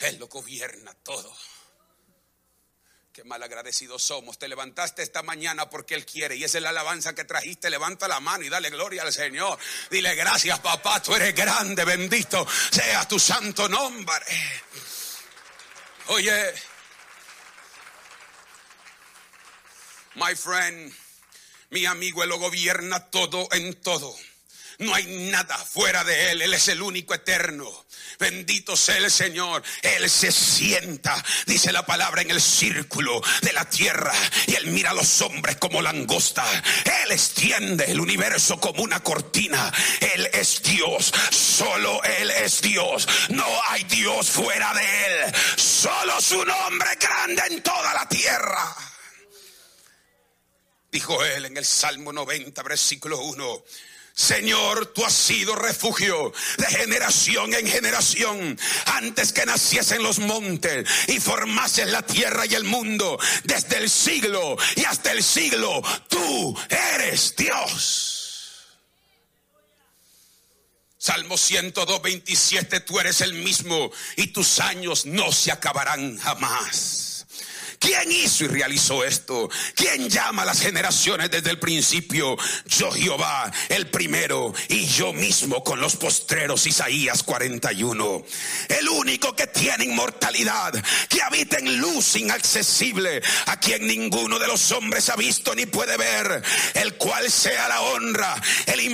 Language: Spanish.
Él lo gobierna todo. Qué malagradecidos somos. Te levantaste esta mañana porque Él quiere, y esa es la alabanza que trajiste. Levanta la mano y dale gloria al Señor. Dile: gracias, papá, tú eres grande, bendito sea tu santo nombre. Oye, my friend, mi amigo, Él lo gobierna todo en todo. No hay nada fuera de Él. Él es el único eterno. Bendito sea el Señor. Él se sienta, dice la palabra, en el círculo de la tierra, y Él mira a los hombres como langosta. Él extiende el universo como una cortina. Él es Dios. Solo Él es Dios. No hay Dios fuera de Él. Solo su nombre es grande en toda la tierra. Dijo Él en el Salmo 90, versículo 1: Señor, tú has sido refugio de generación en generación. Antes que naciesen los montes y formases la tierra y el mundo, desde el siglo y hasta el siglo, tú eres Dios. Salmo 102, 27: tú eres el mismo y tus años no se acabarán jamás. ¿Quién hizo y realizó esto? ¿Quién llama a las generaciones desde el principio? Yo, Jehová, el primero, y yo mismo con los postreros. Isaías 41. El único que tiene inmortalidad, que habita en luz inaccesible, a quien ninguno de los hombres ha visto ni puede ver, el cual sea la honra, el